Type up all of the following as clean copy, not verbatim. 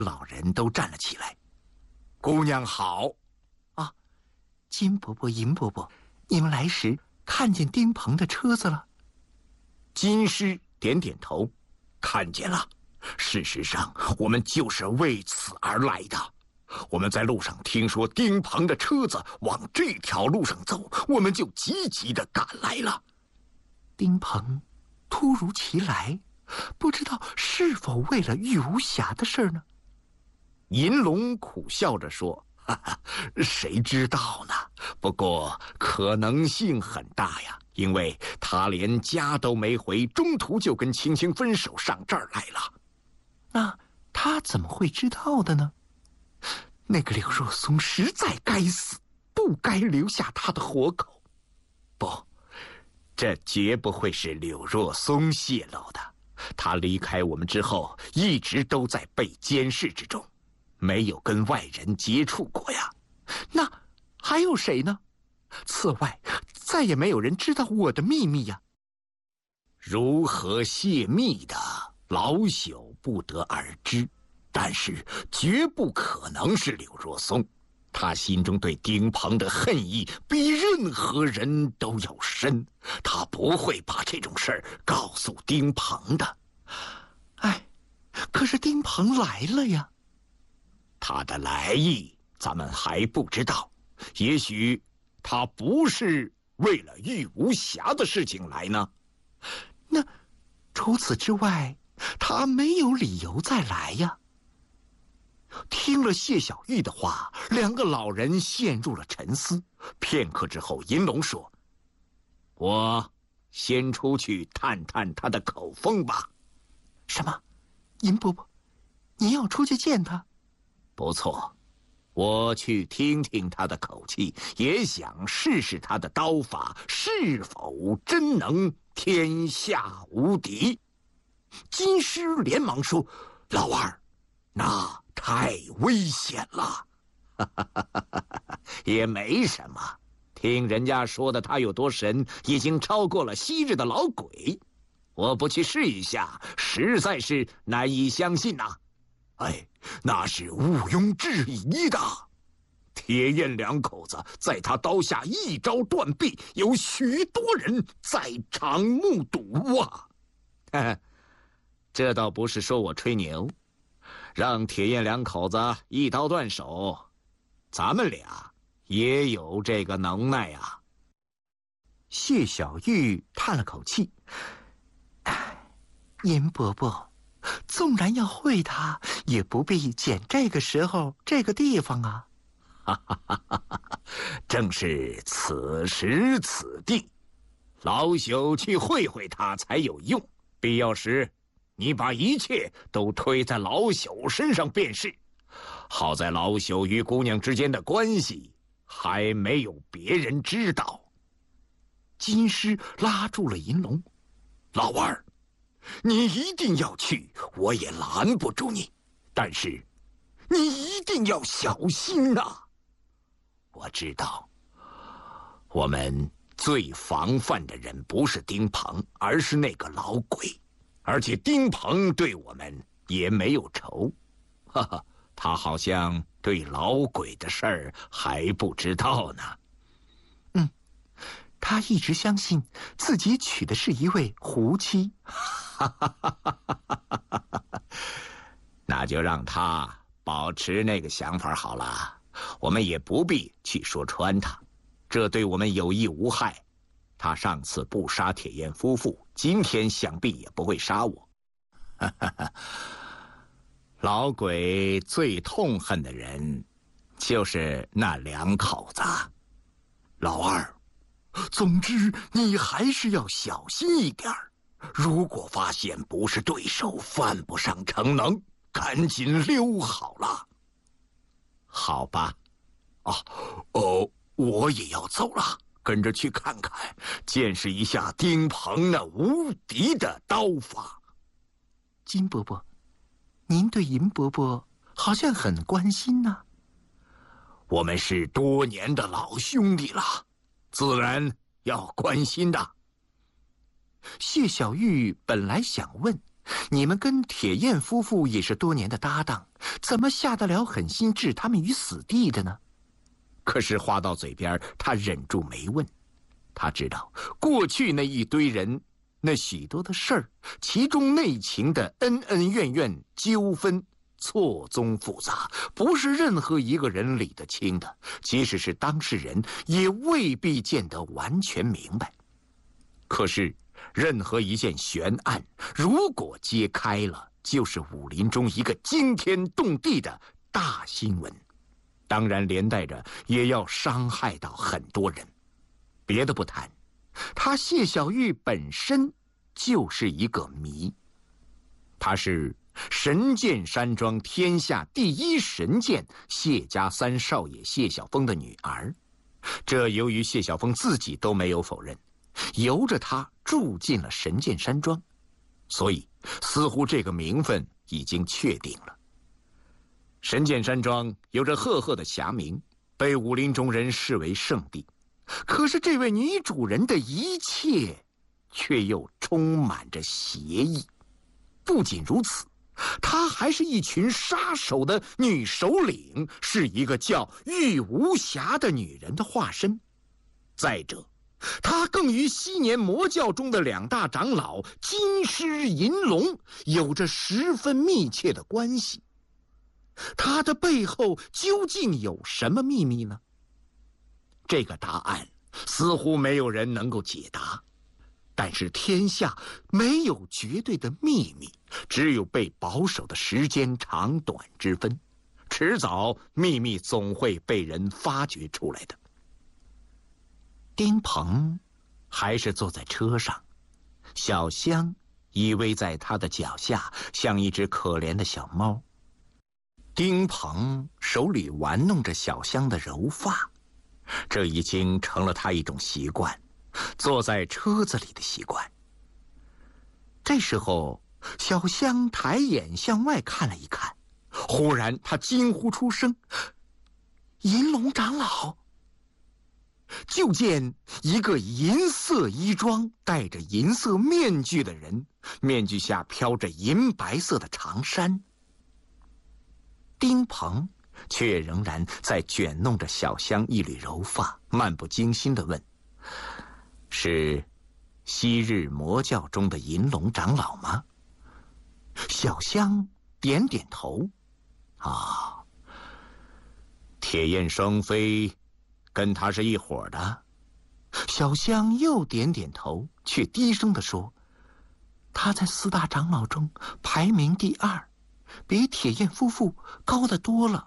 老人都站了起来。姑娘好。 啊，金伯伯、银伯伯，你们来时看见丁鹏的车子了？ 金狮点点头，看见了。事实上，我们就是为此而来的。我们在路上听说丁鹏的车子往这条路上走，我们就急急地赶来了。 丁鹏突如其来，不知道是否为了玉无暇的事呢？ 银龙苦笑着说：“哈哈，谁知道呢？不过可能性很大呀，因为他连家都没回，中途就跟青青分手上这儿来了。” 那他怎么会知道的呢？那个柳若松实在该死，不该留下他的活口。 不，这绝不会是柳若松泄露的。他离开我们之后，一直都在被监视之中，没有跟外人接触过呀。 那还有谁呢？此外，再也没有人知道我的秘密呀。 如何泄密的，老朽不得而知，但是绝不可能是柳若松。他心中对丁鹏的恨意比任何人都要深，他不会把这种事儿告诉丁鹏的。 哎，可是丁鹏来了呀。 他的来意咱们还不知道，也许他不是为了玉无暇的事情来呢。 那除此之外，他没有理由再来呀。 听了谢小玉的话，两个老人陷入了沉思。片刻之后，银龙说：“我先出去探探他的口风吧。” 什么？银伯伯，你要出去见他？ 不错，我去听听他的口气，也想试试他的刀法是否真能天下无敌。金狮连忙说：“老二，那太危险了。”也没什么，听人家说的他有多神，已经超过了昔日的老鬼。我不去试一下，实在是难以相信呐。哎，那是毋庸置疑的。铁燕两口子在他刀下一招断臂，有许多人在场目睹啊。这倒不是说我吹牛，让铁燕两口子一刀断手，咱们俩也有这个能耐啊。 谢小玉叹了口气：“银伯伯，纵然要会他，也不必拣这个时候、这个地方啊。” 正是此时此地，老朽去会会他才有用。必要时，你把一切都推在老朽身上便是。好在老朽与姑娘之间的关系还没有别人知道。金狮拉住了银龙：“老二，你一定要去，我也拦不住你，但是你一定要小心呐。我知道，我们最防范的人不是丁鹏，而是那个老鬼。而且丁鹏对我们也没有仇，哈哈，他好像对老鬼的事儿还不知道呢。” 他一直相信自己娶的是一位胡妻。 那就让他保持那个想法好了，我们也不必去说穿他，这对我们有益无害。他上次不杀铁燕夫妇，今天想必也不会杀我。老鬼最痛恨的人就是那两口子。老二，总之你还是要小心一点儿，如果发现不是对手，犯不上逞能，赶紧溜好了。好吧。我也要走了，跟着去看看，见识一下丁鹏那无敌的刀法。 金伯伯，您对银伯伯好像很关心呢。 我们是多年的老兄弟了，自然要关心的。 谢小玉本来想问， 你们跟铁燕夫妇也是多年的搭档，怎么下得了狠心置他们于死地的呢？可是话到嘴边，他忍住没问。他知道过去那一堆人，那许多的事儿，其中内情的恩恩怨怨、纠纷错综复杂，不是任何一个人理得清的。即使是当事人，也未必见得完全明白。可是，任何一件悬案，如果揭开了，就是武林中一个惊天动地的大新闻，当然连带着也要伤害到很多人。别的不谈，他谢小玉本身就是一个谜。她是神剑山庄天下第一神剑谢家三少爷谢晓峰的女儿，这由于谢晓峰自己都没有否认，由着他住进了神剑山庄，所以似乎这个名分已经确定了。神剑山庄有着赫赫的侠名，被武林中人视为圣地。可是这位女主人的一切却又充满着邪意。不仅如此，她还是一群杀手的女首领，是一个叫玉无暇的女人的化身。再者，她更与昔年魔教中的两大长老金狮银龙有着十分密切的关系。她的背后究竟有什么秘密呢？这个答案似乎没有人能够解答。但是天下没有绝对的秘密，只有被保守的时间长短之分。迟早秘密总会被人发掘出来的。丁鹏还是坐在车上，小香依偎在他的脚下，像一只可怜的小猫。丁鹏手里玩弄着小香的柔发，这已经成了他一种习惯，坐在车子里的习惯。这时候，小香抬眼向外看了一看，忽然她惊呼出声：“银龙长老！”就见一个银色衣装、戴着银色面具的人，面具下飘着银白色的长衫。丁鹏却仍然在卷弄着小香一缕柔发，漫不经心地问：“是昔日魔教中的银龙长老吗？”小香点点头：“啊，铁焰双飞跟他是一伙的。”小香又点点头，却低声地说：“他在四大长老中排名第2，比铁焰夫妇高得多了。”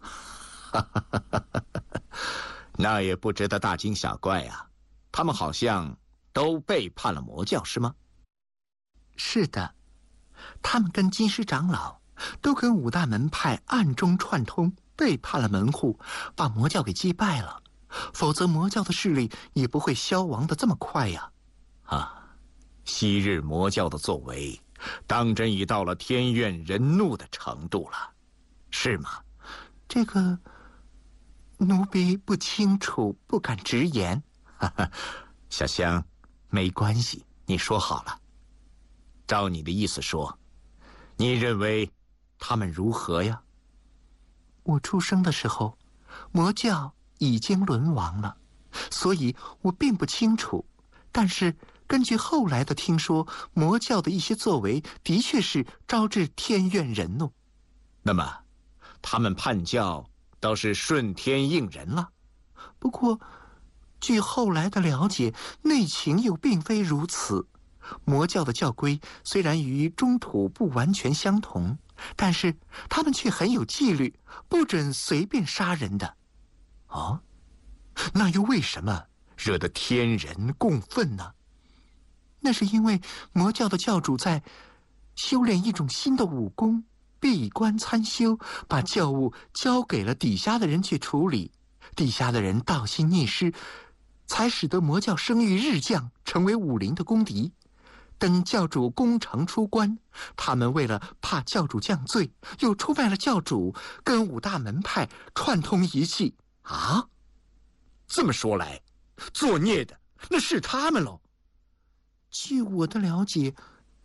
那也不值得大惊小怪啊，他们好像都背叛了魔教，是吗？是的，他们跟金狮长老都跟五大门派暗中串通，背叛了门户，把魔教给击败了，否则魔教的势力也不会消亡得这么快呀。昔日魔教的作为当真已到了天怨人怒的程度了，是吗？这个奴婢不清楚，不敢直言。小香，没关系，你说好了。照你的意思说，你认为他们如何呀？我出生的时候，魔教已经沦亡了，所以我并不清楚。但是根据后来的听说，魔教的一些作为的确是招致天怨人怒。那么他们叛教倒是顺天应人了。不过据后来的了解，内情又并非如此。魔教的教规虽然与中土不完全相同，但是他们却很有纪律，不准随便杀人的。哦，那又为什么惹得天人共愤呢？那是因为魔教的教主在修炼一种新的武功，闭关参修，把教务交给了底下的人去处理，底下的人倒心逆施，才使得魔教声誉日降，成为武林的公敌。等教主功成出关，他们为了怕教主降罪，又出卖了教主，跟五大门派串通一气。啊，这么说来，作孽的那是他们喽。据我的了解，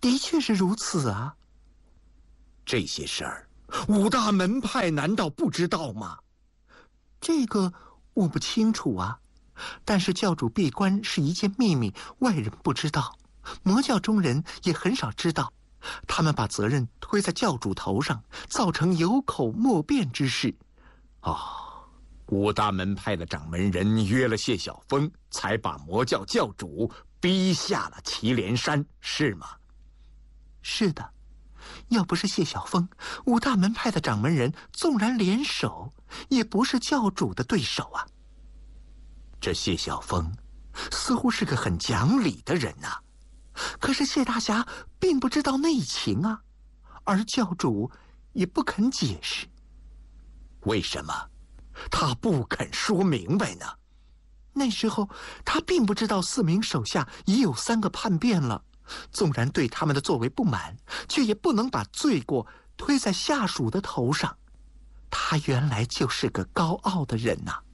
的确是如此啊。这些事儿，五大门派难道不知道吗？这个我不清楚啊，但是教主闭关是一件秘密，外人不知道，魔教中人也很少知道。他们把责任推在教主头上，造成有口莫辩之事。五大门派的掌门人约了谢晓峰，才把魔教教主逼下了祁连山，是吗？是的，要不是谢晓峰，五大门派的掌门人纵然联手，也不是教主的对手啊。这谢晓峰似乎是个很讲理的人啊，可是谢大侠并不知道内情啊，而教主也不肯解释。为什么他不肯说明白呢？那时候他并不知道4名手下已有3个叛变了，纵然对他们的作为不满，却也不能把罪过推在下属的头上。他原来就是个高傲的人呐。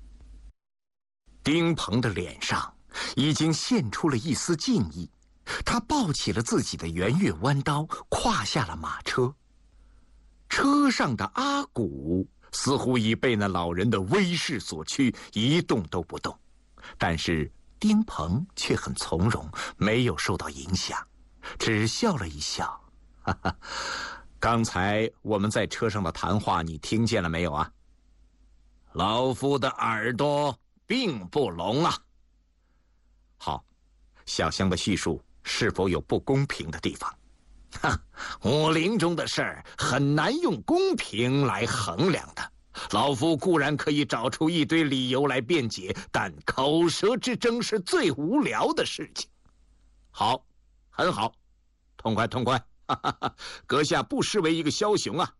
丁鹏的脸上已经现出了一丝敬意，他抱起了自己的圆月弯刀，跨下了马车。车上的阿古似乎已被那老人的威势所驱，一动都不动。但是丁鹏却很从容，没有受到影响，只笑了一笑。哈哈，刚才我们在车上的谈话，你听见了没有啊？ 老夫的耳朵并不聋啊。 好，小香的叙述是否有不公平的地方？ 武林中的事儿很难用公平来衡量的。老夫固然可以找出一堆理由来辩解，但口舌之争是最无聊的事情。好，很好，痛快痛快，阁下不失为一个枭雄啊！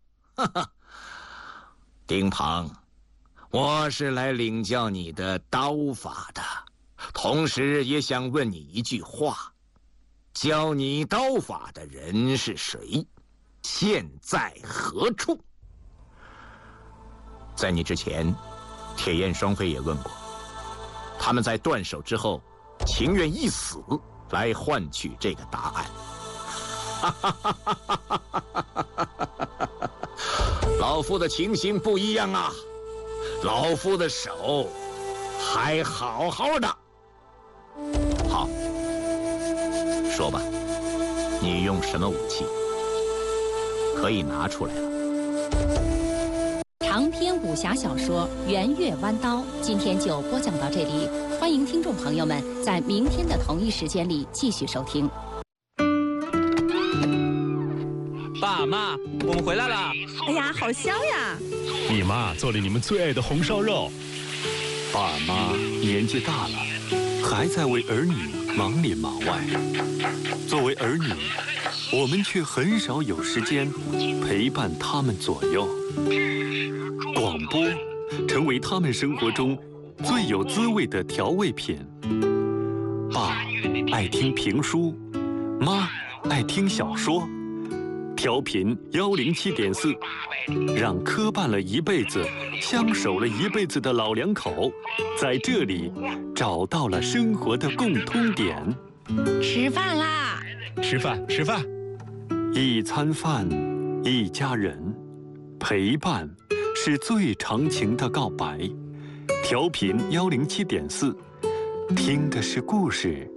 丁鹏，我是来领教你的刀法的，同时也想问你一句话：教你刀法的人是谁？现在何处？ 在你之前，铁焰双飞也问过，他们在断手之后，情愿一死来换取这个答案。 老夫的情形不一样啊，老夫的手还好好的。 好，说吧，你用什么武器？可以拿出来了。 长篇武侠小说《圆月弯刀》今天就播讲到这里，欢迎听众朋友们在明天的同一时间里继续收听。 爸妈，我们回来了！ 哎呀，好香呀！ 你妈做了你们最爱的红烧肉。 爸妈年纪大了，还在为儿女忙里忙外。作为儿女，我们却很少有时间陪伴他们左右。广播成为他们生活中最有滋味的调味品。爸爱听评书，妈爱听小说。调频107.4，让磕绊了一辈子、相守了一辈子的老两口，在这里找到了生活的共通点。 吃饭啦！ 吃饭，吃饭。 一餐饭，一家人，陪伴是最长情的告白。调频107.4，听的是故事，